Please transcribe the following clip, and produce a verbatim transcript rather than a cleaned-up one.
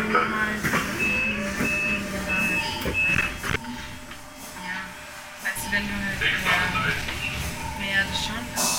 nochmal ja, weißt du, wenn du halt, ja, ja, das schon.